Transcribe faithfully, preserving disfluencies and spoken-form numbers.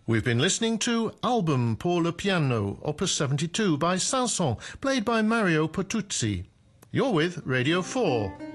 We've been listening to Album pour le piano, Opus seventy-two by Saint-Saëns, played by Mario Pertuzzi. You're with Radio four.